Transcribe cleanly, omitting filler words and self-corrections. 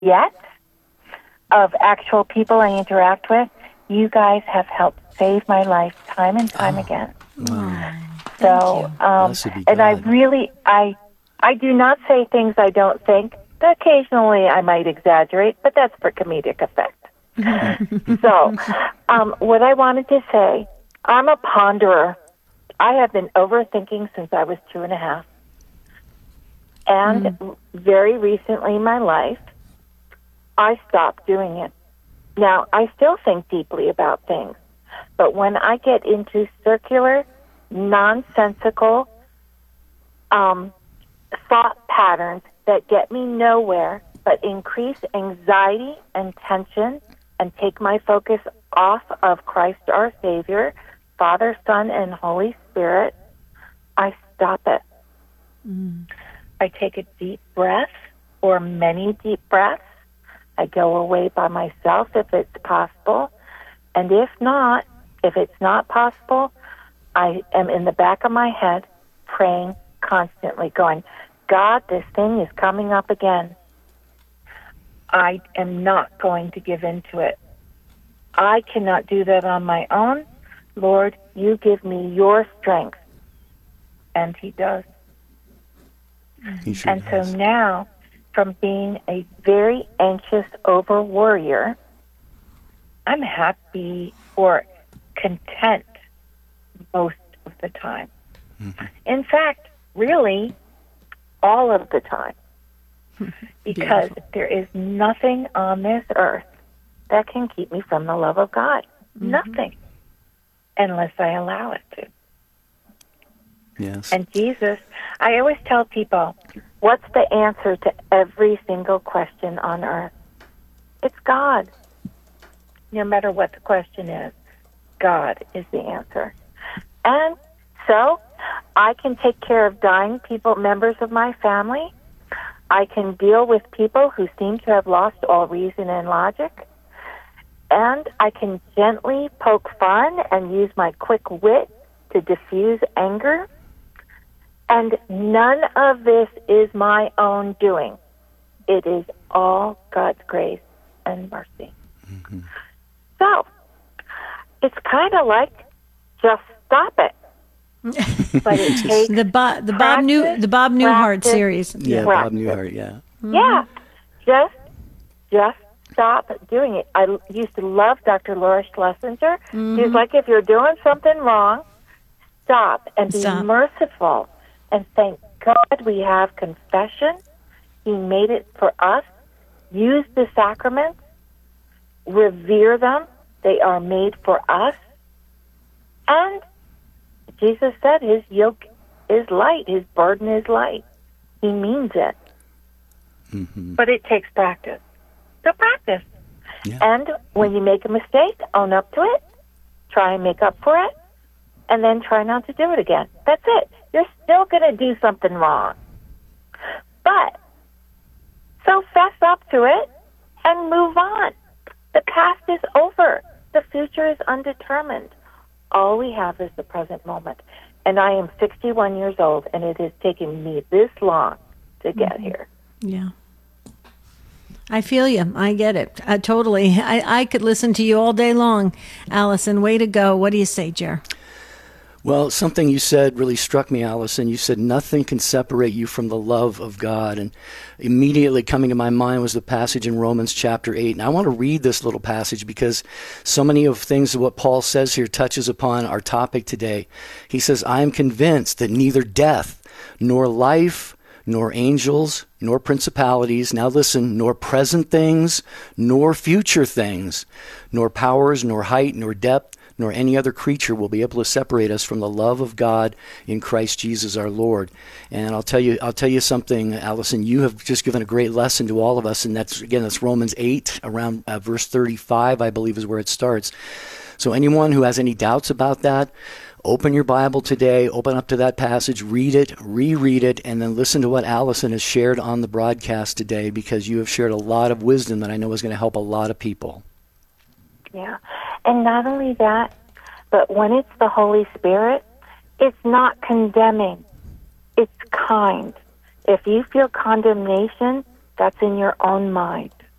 yet of actual people I interact with, you guys have helped save my life time and time again. Wow. So, and I do not say things I don't think. Occasionally I might exaggerate, but that's for comedic effect. So, what I wanted to say, I'm a ponderer. I have been overthinking since I was 2.5. And very recently in my life, I stopped doing it. Now, I still think deeply about things, but when I get into circular, nonsensical thought patterns that get me nowhere but increase anxiety and tension and take my focus off of Christ our Savior, Father, Son, and Holy Spirit, I stop it. I take a deep breath or many deep breaths. I go away by myself if it's possible. And if it's not possible, I am in the back of my head praying constantly, going, God, this thing is coming up again. I am not going to give in to it. I cannot do that on my own. Lord, you give me your strength. And he does. He sure and does. So now, from being a very anxious over worrier, I'm happy or content most of the time. In fact, really, all of the time. Because there is nothing on this earth that can keep me from the love of God. Nothing. Unless I allow it to. Yes. And Jesus, I always tell people, what's the answer to every single question on earth? It's God. No matter what the question is, God is the answer. And so I can take care of dying people, members of my family. I can deal with people who seem to have lost all reason and logic. And I can gently poke fun and use my quick wit to diffuse anger. And none of this is my own doing. It is all God's grace and mercy. So it's kind of like just stop it. But it takes the Bob Newhart series. Yeah, Bob Newhart, yeah. Yeah, just stop doing it. I used to love Dr. Laura Schlesinger. She's like, if you're doing something wrong, stop and be merciful. And thank God we have confession. He made it for us. Use the sacraments. Revere them. They are made for us. And Jesus said his yoke is light. His burden is light. He means it. But it takes practice. So practice. Yeah. And when you make a mistake, own up to it. Try and make up for it. And then try not to do it again. That's it. You're still going to do something wrong. But, so fess up to it and move on. The past is over. The future is undetermined. All we have is the present moment. And I am 61 years old, and it has taken me this long to get here. Yeah. I feel you. I get it. Totally. I could listen to you all day long. Allison, way to go. What do you say, Jer? Well, something you said really struck me, Allison. You said nothing can separate you from the love of God. And immediately coming to my mind was the passage in Romans chapter 8. And I want to read this little passage because so many of things of what Paul says here touches upon our topic today. He says, I am convinced that neither death, nor life, nor angels, nor principalities, now listen, nor present things, nor future things, nor powers, nor height, nor depth, nor any other creature will be able to separate us from the love of God in Christ Jesus our Lord. And I'll tell you something, Allison, you have just given a great lesson to all of us, and that's Romans 8, around verse 35, I believe is where it starts. So anyone who has any doubts about that, open your Bible today, open up to that passage, read it, reread it, and then listen to what Allison has shared on the broadcast today, because you have shared a lot of wisdom that I know is going to help a lot of people. Yeah. And not only that, but when it's the Holy Spirit, it's not condemning. It's kind. If you feel condemnation, that's in your own mind.